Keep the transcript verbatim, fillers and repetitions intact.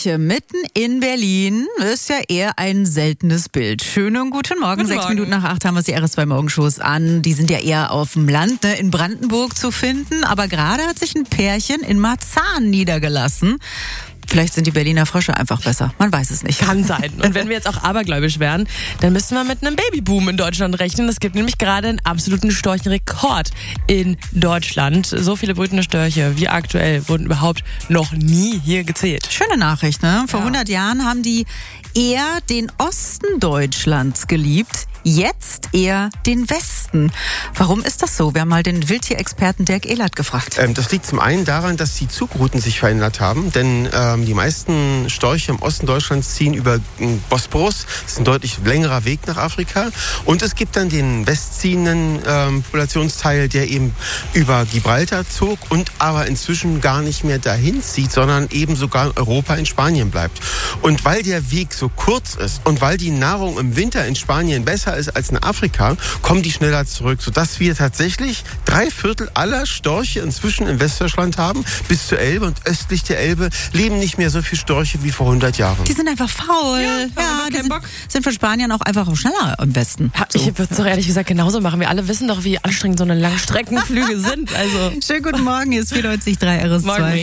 Störche mitten in Berlin ist ja eher ein seltenes Bild. Schönen guten Morgen. Guten Sechs Morgen. Minuten nach acht haben wir die R S zwei Morgenshows an. Die sind ja eher auf dem Land, ne, in Brandenburg zu finden. Aber gerade hat sich ein Pärchen in Marzahn niedergelassen. Vielleicht sind die Berliner Frösche einfach besser. Man weiß es nicht. Kann sein. Und wenn wir jetzt auch abergläubisch wären, dann müssten wir mit einem Babyboom in Deutschland rechnen. Es gibt nämlich gerade einen absoluten Storchenrekord in Deutschland. So viele brütende Störche wie aktuell wurden überhaupt noch nie hier gezählt. Schöne Nachricht, ne? Vor Ja. hundert Jahren haben die eher den Osten Deutschlands geliebt, jetzt eher den Westen. Warum ist das so? Wir haben mal den Wildtierexperten Dirk Ehlert gefragt. Ähm, das liegt zum einen daran, dass die Zugrouten sich verändert haben, denn ähm, die meisten Störche im Osten Deutschlands ziehen über den Bosporus. Das ist ein deutlich längerer Weg nach Afrika. Und es gibt dann den westziehenden ähm, Populationsteil, der eben über Gibraltar zog und aber inzwischen gar nicht mehr dahin zieht, sondern eben sogar in Europa, in Spanien bleibt. Und weil der Weg so kurz ist und weil die Nahrung im Winter in Spanien besser ist als in Afrika, kommen die schneller zurück, sodass wir tatsächlich drei Viertel aller Störche inzwischen in Westdeutschland haben, bis zur Elbe, und östlich der Elbe leben nicht mehr so viele Störche wie vor hundert Jahren. Die sind einfach faul. Ja, haben Ja, wir die keinen sind, Bock. sind für Spanier auch einfach auch schneller im Westen. Ich würde es doch ehrlich gesagt genauso machen. Wir alle wissen doch, wie anstrengend so eine Langstreckenflüge sind. Also Schönen guten Morgen, hier ist vierundneunzig Komma drei R S zwei. Morgen.